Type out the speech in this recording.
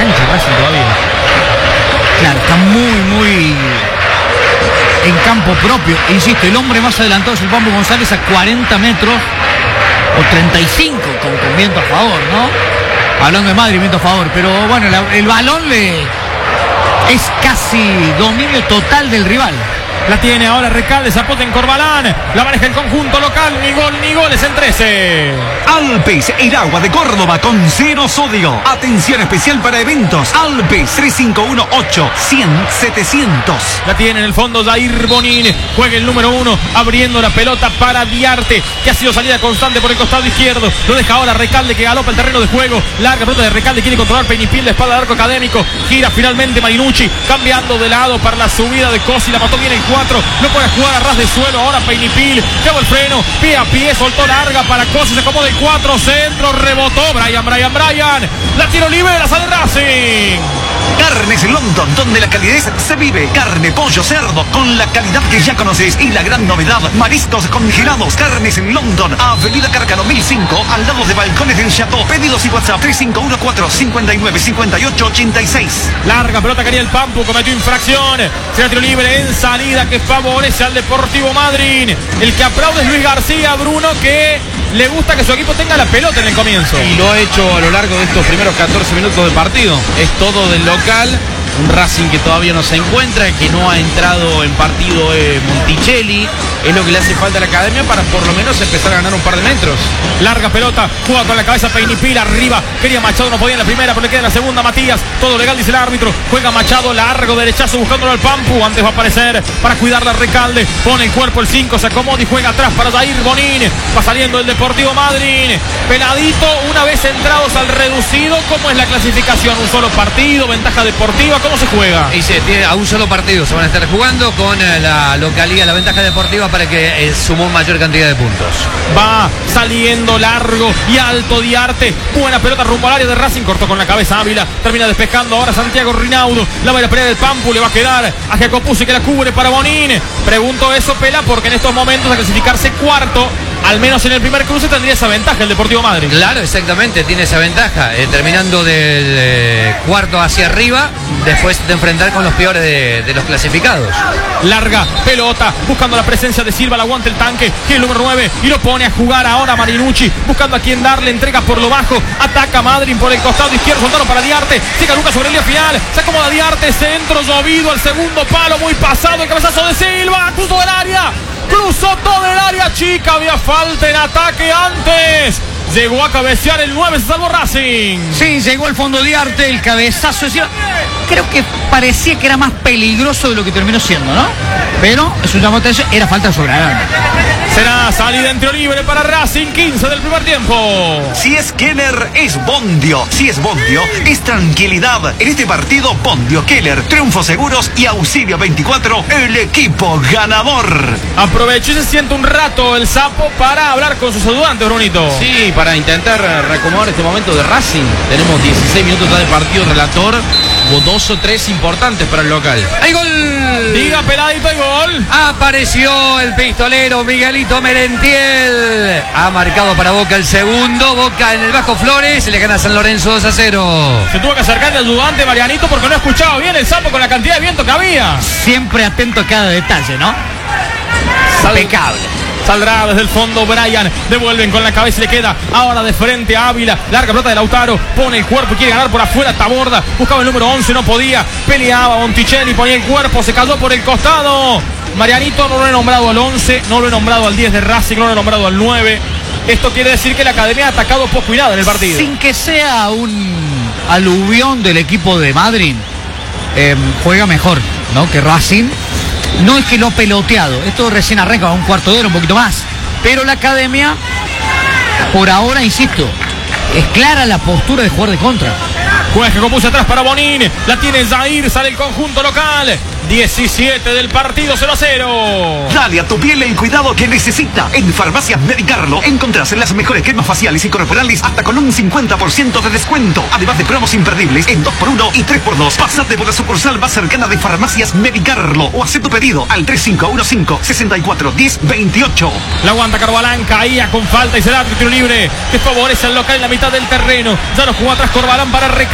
cancha Racing todavía. Claro, está muy en campo propio. Insisto, el hombre más adelantado es el Pampu González a 40 metros o 35 con viento a favor, ¿no? Hablando de Madrid, viento a favor. Pero bueno, el balón es casi dominio total del rival. La tiene ahora Recalde, Zapote en Corbalán. La maneja el conjunto local. Ni goles en 13. Alpes, el agua de Córdoba con 0 sodio. Atención especial para eventos. Alpes 3518-100-700. La tiene en el fondo Jair Bonín. Juega el número 1, abriendo la pelota para Diarte, que ha sido salida constante por el costado izquierdo. Lo deja ahora Recalde, que galopa el terreno de juego. Larga pelota de Recalde, quiere controlar Peñipil, de espalda al arco académico. Gira finalmente Marinucci, cambiando de lado para la subida de Cosi. La mató bien el 4. No puede jugar a ras de suelo. Ahora Peñipil, lleva el freno, pie a pie, soltó larga para Cosi. Se acomoda el 4, centro, rebotó. Brian. La tiro libre, la sale Racing. Carnes London, donde la calidez se vive. Carne, pollo, cerdo, con la calidad que ya conoces. Y la gran novedad, mariscos congelados. Carnes en London, Avenida Carcano 1005, al lado de Balcones del Chateau. Pedidos y WhatsApp 3514-595886. Larga pelota que haría el Pampu, cometió infracción. Será tiro libre en salida que favorece al Deportivo Madryn. El que aplaude es Luis García, Bruno, que le gusta que su equipo tenga la pelota en el comienzo. Y lo ha hecho a lo largo de estos primeros 14 minutos de partido. Es todo del local. Un Racing que todavía no se encuentra, que no ha entrado en partido Monticelli. Es lo que le hace falta a la academia para por lo menos empezar a ganar un par de metros. Larga pelota, juega con la cabeza Peñipil arriba. Quería Machado, no podía en la primera, pero le queda en la segunda Matías. Todo legal, dice el árbitro. Juega Machado, largo derechazo buscándolo al Pampu. Antes va a aparecer para cuidarla Recalde. Pone el cuerpo el 5, se acomoda y juega atrás para Jair Bonín. Va saliendo el Deportivo Madryn. Peladito, una vez entrados al reducido, ¿cómo es la clasificación? ¿Un solo partido? ¿Ventaja deportiva? ¿Cómo se juega? Y se tiene a un solo partido, se van a estar jugando con la localidad, la ventaja deportiva para que sumó mayor cantidad de puntos. Va saliendo largo y alto Diarte. Buena pelota rumbo al área de Racing, cortó con la cabeza Ávila, termina despejando ahora Santiago Rinaudo. La va a pelea del Pampu, le va a quedar a Jacopuzzi, que la cubre para Bonín. Pregunto eso, Pela, porque en estos momentos a clasificarse cuarto, al menos en el primer cruce, tendría esa ventaja el Deportivo Madryn. Claro, exactamente, tiene esa ventaja. Terminando del cuarto hacia arriba, después de enfrentar con los peores de los clasificados. Larga pelota, buscando la presencia de Silva, la aguanta el tanque, que es el número 9, y lo pone a jugar ahora Marinucci, buscando a quien darle, entrega por lo bajo, ataca Madryn por el costado izquierdo, soltaron para Diarte, llega Lucas sobre el lío final, se acomoda Diarte, centro llovido al segundo palo, muy pasado, el cabezazo de Silva, cruzó del área. Cruzó todo el área chica, había falta en ataque antes. Llegó a cabecear el 9, se salvó Racing. Sí, llegó al fondo Diarte, el cabezazo. Creo que parecía que era más peligroso de lo que terminó siendo, ¿no? Pero es un llamado de atención, era falta sobre la. Será salida en tiro libre para Racing, 15 del primer tiempo. Si es Keller, es Bondio. Si es Bondio, es tranquilidad. En este partido, Bondio, Keller, triunfos seguros y Auxilio 24, el equipo ganador. Aprovechó y se siente un rato el Sapo para hablar con sus ayudantes, Brunito. Sí, para intentar reacomodar este momento de Racing. Tenemos 16 minutos ya de partido, relator. Hubo 2 o 3 importantes para el local. ¡Hay gol! Diga, Peladito, hay gol. Apareció el pistolero Miguelito Merentiel. Ha marcado para Boca el segundo. Boca en el Vasco Flores. Le gana a San Lorenzo 2-0. Se tuvo que acercar el ayudante Marianito porque no escuchaba bien el Sapo con la cantidad de viento que había. Siempre atento a cada detalle, ¿no? Impecable. Saldrá desde el fondo Brian, devuelven con la cabeza y le queda ahora de frente a Ávila, larga pelota de Lautaro, pone el cuerpo y quiere ganar por afuera, Taborda, buscaba el número 11, no podía, peleaba Monticelli, ponía el cuerpo, se cayó por el costado. Marianito, no lo he nombrado al 11, no lo he nombrado al 10 de Racing, no lo he nombrado al 9. Esto quiere decir que la academia ha atacado poco y nada en el partido. Sin que sea un aluvión del equipo de Madryn, juega mejor, ¿no? Que Racing. No es que lo peloteado, esto recién arranca, un cuarto de hora, un poquito más. Pero la academia, por ahora, insisto, es clara la postura de jugar de contra. Juez que compuso atrás para Bonín, la tiene Jair, sale el conjunto local. 17 del partido, 0-0. Dale a tu piel el cuidado que necesita. En Farmacias Medicarlo encontrás las mejores cremas faciales y corporales hasta con un 50% de descuento. Además de promos imperdibles en 2x1 y 3x2. Pásate por la sucursal más cercana de Farmacias Medicarlo o haz tu pedido al 3515-641028. La aguanta Corbalán, caía con falta y será tiro libre que favorece al local en la mitad del terreno. Ya lo jugó atrás Corbalán para